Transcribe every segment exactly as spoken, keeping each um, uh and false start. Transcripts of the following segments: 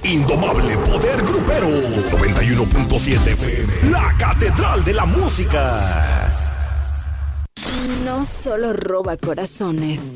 Indomable poder grupero. noventa y uno punto siete F M. La catedral de la música. No solo roba corazones,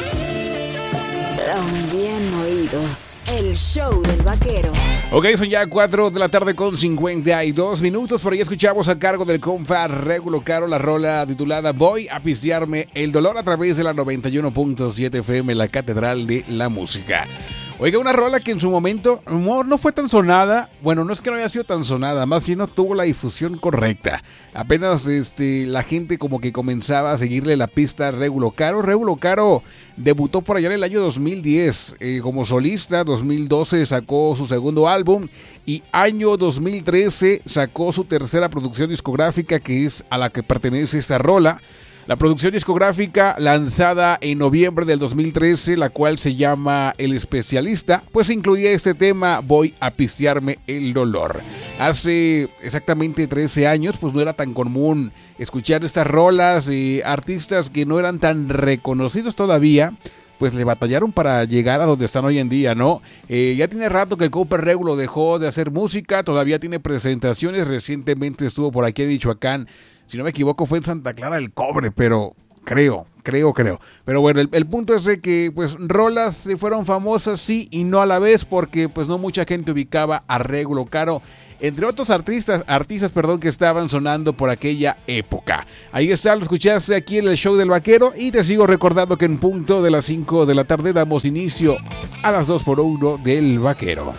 también oídos. El show del vaquero. Ok, son ya cuatro de la tarde con cincuenta y dos minutos. Por ahí escuchamos a cargo del compa Regulo Caro la rola titulada Voy a pistearme el dolor a través de la noventa y uno punto siete F M, la catedral de la música. Oiga, una rola que en su momento no, no fue tan sonada. Bueno, no es que no haya sido tan sonada, más bien no tuvo la difusión correcta. Apenas este, la gente como que comenzaba a seguirle la pista a Regulo Caro. Regulo Caro debutó por allá en el año dos mil diez eh, como solista. dos mil doce sacó su segundo álbum y año dos mil trece sacó su tercera producción discográfica, que es a la que pertenece esta rola. La producción discográfica lanzada en noviembre del dos mil trece, la cual se llama El Especialista, pues incluía este tema Voy a pistearme el dolor. Hace exactamente trece años, pues no era tan común escuchar estas rolas, eh, artistas que no eran tan reconocidos todavía, pues le batallaron para llegar a donde están hoy en día, ¿no? Eh, ya tiene rato que el compa Regulo dejó de hacer música, todavía tiene presentaciones, recientemente estuvo por aquí en Michoacán, si no me equivoco fue en Santa Clara del Cobre, pero creo, creo, creo. Pero bueno, el, el punto es de que pues rolas fueron famosas sí y no a la vez, porque pues no mucha gente ubicaba a Regulo Caro, entre otros artistas, artistas perdón, que estaban sonando por aquella época. Ahí está, lo escuchaste aquí en el show del vaquero y te sigo recordando que en punto de las cinco de la tarde damos inicio a las dos por uno del vaquero.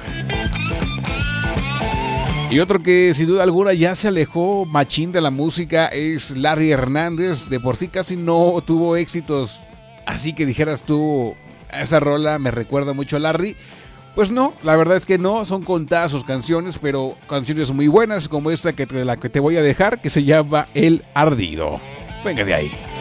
Y otro que sin duda alguna ya se alejó machín de la música es Larry Hernández. De por sí casi no tuvo éxitos, así que dijeras tú, esa rola me recuerda mucho a Larry. Pues no, la verdad es que no, son contadas sus canciones, pero canciones muy buenas como esta que te, la que te voy a dejar, que se llama El Ardido. Venga de ahí.